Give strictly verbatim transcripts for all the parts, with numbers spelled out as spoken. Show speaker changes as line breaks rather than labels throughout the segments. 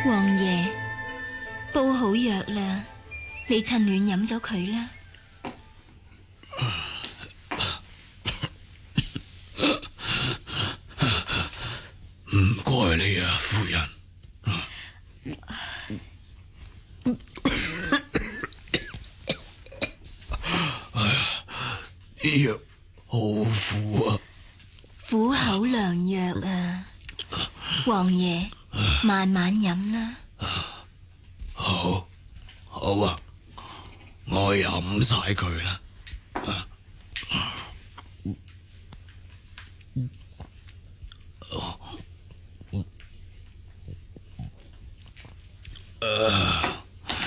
王爺，煲好藥啦，你趁暖飲咗佢啦。
唔該你啊，夫人。哎呀，藥好苦啊！
苦口良藥啊，王爺慢慢飲啦。
好，好啊，我飲晒佢啦。啊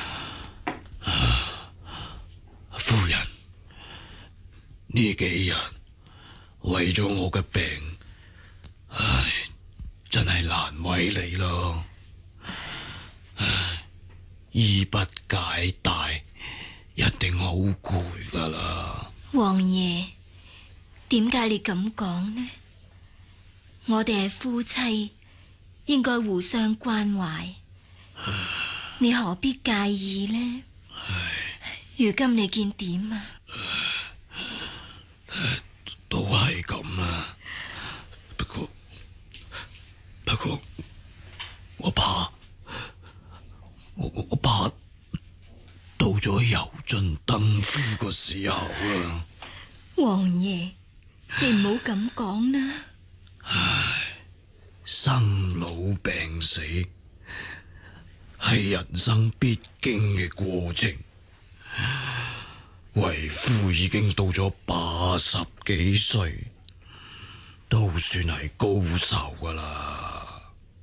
啊、夫人，呢幾日為咗我嘅病，唉，真係難為你咯。唉，醫不解帶，一定好攰噶啦。
王爺，點解你咁講呢？我哋係夫妻，應該互相關懷。你何必介意呢？如今你見點啊？
都係咁啊。不過不過，我怕我我怕到咗油盡燈枯個時候啦。
王爺，你唔好咁講啦。
唉，生老病死係人生必經嘅過程。為夫已經到咗八十幾歲，都算係高手噶啦。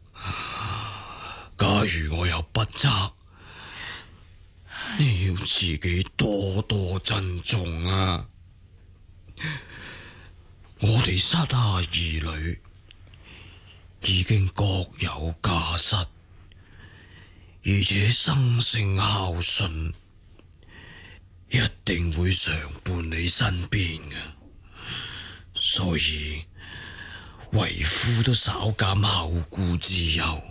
假如我有不測，你要自己多多珍重啊！我哋膝下兒女已經各有家室，而且生性孝順，一定會常伴你身邊嘅，所以為夫都稍減後顧之憂。